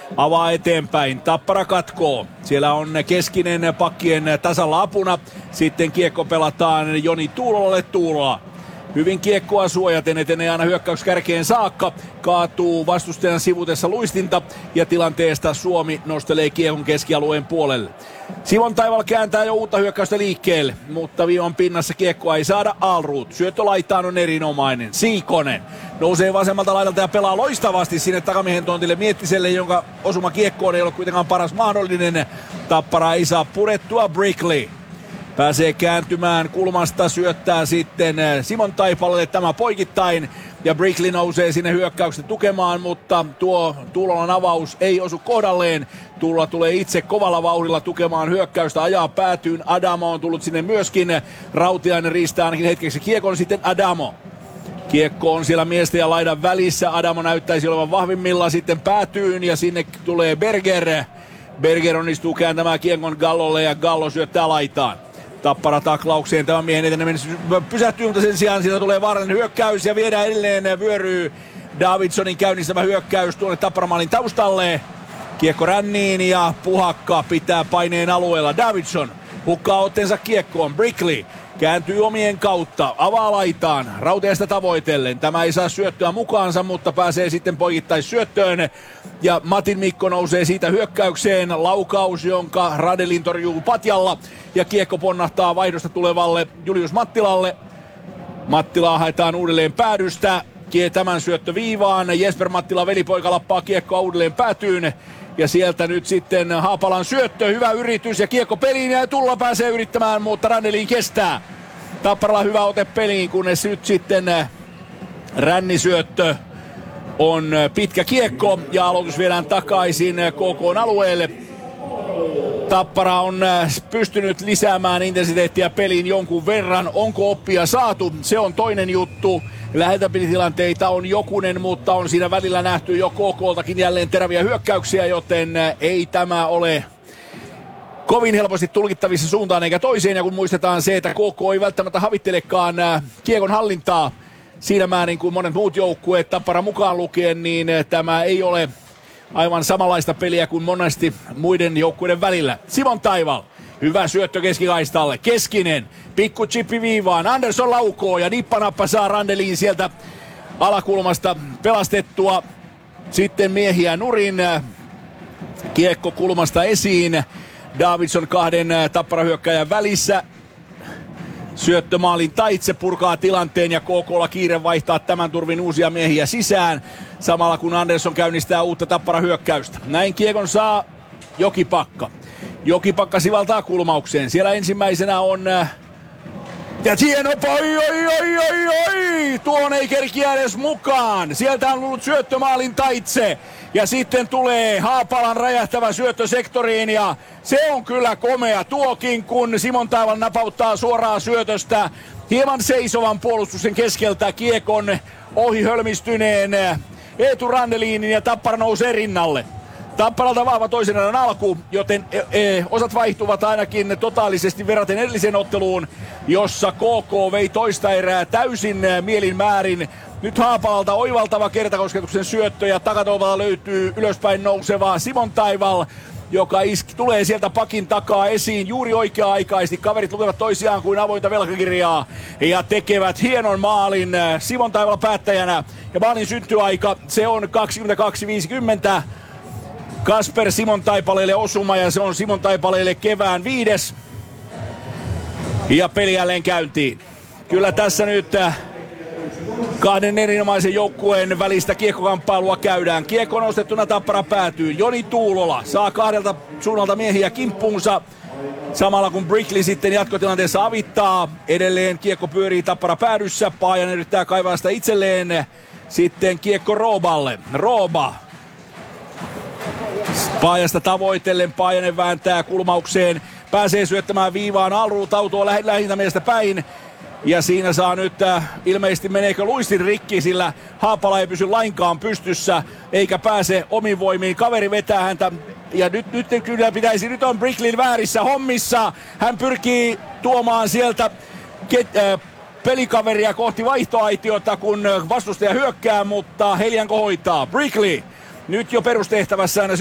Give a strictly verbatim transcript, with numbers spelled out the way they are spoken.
avaa eteenpäin. Tappara katkoo. Siellä on keskinen pakkien tasalla apuna. Sitten kiekko pelataan Joni Tuulolalle. Tuulola hyvin kiekkoa suojaten, etenee aina hyökkäyskärkeen saakka. Kaatuu vastustajan sivutessa luistinta ja tilanteesta Suomi nostelee kiekon keskialueen puolelle. Simon Taival kääntää jo uutta hyökkäystä liikkeelle, mutta viivan pinnassa kiekkoa ei saada. Alruut. Syöttö laitaan on erinomainen. Siikonen nousee vasemmalta laidalta ja pelaa loistavasti sinne takamiehen tontille Miettiselle, jonka osuma kiekkoon ei ole kuitenkaan paras mahdollinen. Tappara ei saa purettua. Brickley pääsee kääntymään kulmasta, syöttää sitten Simon Taipaleelle tämä poikittain. Ja Brickley nousee sinne hyökkäyksen tukemaan, mutta tuo Tuulolan avaus ei osu kohdalleen. Tuulola tulee itse kovalla vauhdilla tukemaan hyökkäystä, ajaa päätyyn. Adamo on tullut sinne myöskin. Rautiainen riistää ainakin hetkeksi kiekon, sitten Adamo. Kiekko on siellä miesten ja laidan välissä. Adamo näyttäisi olevan vahvimmilla sitten päätyyn ja sinne tulee Berger. Berger onnistuu kääntämään kiekon Gallolle ja Gallo syöttää laitaan. Tappara taklaukseen tämän miehen eteneminen pysähtyy, mutta sen sijaan siitä tulee vaarallinen hyökkäys ja viedään edelleen vyöryy Davidsonin käynnistämä hyökkäys tuonne Tapparamaalin taustalle. Kiekko ränniin ja Puhakka pitää paineen alueella. Davidson hukkaa otteensa kiekkoon. Brickley kääntyy omien kautta, avaa laitaan Rautiaista tavoitellen. Tämä ei saa syöttöä mukaansa, mutta pääsee sitten poikittais syöttöön. Ja Matin Mikko nousee siitä hyökkäykseen. Laukaus, jonka Radelin torjuu patjalla. Ja kiekko ponnahtaa vaihdosta tulevalle Julius Mattilalle. Mattilaa haetaan uudelleen päädystä. Tämän syöttö viivaan. Jesper Mattila velipoika lappaa kiekkoa uudelleen päätyyn. Ja sieltä nyt sitten Haapalan syöttö, hyvä yritys ja kiekko peliin ja Tulla pääsee yrittämään, mutta Rannelin kestää. Tapparalla hyvä ote peliin, kunnes nyt sitten rännisyöttö on pitkä kiekko ja aloitus viedään takaisin K K:n alueelle. Tappara on pystynyt lisäämään intensiteettiä peliin jonkun verran. Onko oppia saatu? Se on toinen juttu. Läheltäpelitilanteita on jokunen, mutta on siinä välillä nähty jo K K:ltakin jälleen teräviä hyökkäyksiä, joten ei tämä ole kovin helposti tulkittavissa suuntaan eikä toiseen. Ja kun muistetaan se, että K K ei välttämättä havittelekaan kiekon hallintaa siinä määrin kuin monet muut joukkueet, Tappara mukaan lukien, niin tämä ei ole aivan samanlaista peliä kuin monesti muiden joukkueiden välillä. Simon Taival. Hyvä syöttö keskikaistalle. Keskinen. Pikku chippi viivaan. Andersson laukoo ja nippanappa saa Randeliin sieltä alakulmasta pelastettua. Sitten miehiä nurin. Kiekko kulmasta esiin. Davidson kahden Tappara-hyökkäjän välissä. Syöttö maalin taitse purkaa tilanteen ja K K:lla kiire vaihtaa tämän turvin uusia miehiä sisään. Samalla kun Andersson käynnistää uutta Tappara-hyökkäystä. Näin kiekon saa Jokipakka. Jokipakka sivaltaa kulmaukseen. Siellä ensimmäisenä on... Ja hieno oi, oi, oi, oi, oi! Tuon ei kerkiä edes mukaan. Sieltä on ollut syöttö maalin taitse. Ja sitten tulee Haapalan räjähtävä syöttö sektoriin ja se on kyllä komea tuokin, kun Simon Taival napauttaa suoraan syötöstä hieman seisovan puolustuksen keskeltä kiekon ohi hölmistyneen Eetu Randelinin ja Tappara nousee rinnalle. Tapparalta vahva toisen erän alku, joten e- e- osat vaihtuvat ainakin totaalisesti verraten edelliseen otteluun, jossa K K vei toista erää täysin mielin määrin. Nyt Haapalalta oivaltava kertakosketuksen syöttö ja takatolvalta löytyy ylöspäin nouseva Simon Taival, joka iski, tulee sieltä pakin takaa esiin juuri oikea-aikaisesti. Kaverit lukevat toisiaan kuin avointa velkakirjaa ja tekevät hienon maalin. Simon Taival päättäjänä ja maalin syntyaika se on kaksikymmentäkaksi viisikymmentä. Kasper Simon Taipaleelle osuma ja se on Simon Taipaleelle kevään viides. Ja peli jälleen käyntiin. Kyllä tässä nyt kahden erinomaisen joukkueen välistä kiekkokamppailua käydään. Kiekko nostettuna Tappara päätyy. Joni Tuulola saa kahdelta suunnalta miehiä kimppuunsa. Samalla kun Brickley sitten jatkotilanteessa avittaa. Edelleen kiekko pyörii Tappara päädyssä. Paajanen yrittää kaivaa sitä itselleen. Sitten kiekko Rooballe. Rooba. Paajasta tavoitellen Paajanen vääntää kulmaukseen. Pääsee syöttämään viivaan. Alruut autoa läh- lähintä mielestä päin. Ja siinä saa nyt äh, ilmeisesti meneekö luistin rikki, sillä Haapala ei pysy lainkaan pystyssä, eikä pääse omin voimiin. Kaveri vetää häntä ja nyt, nyt kyllä pitäisi, nyt on Bricklin väärissä hommissa. Hän pyrkii tuomaan sieltä ket, äh, pelikaveria kohti vaihtoaitiota, kun vastustaja hyökkää, mutta Helianko hoitaa. Brickley nyt jo perustehtävässään.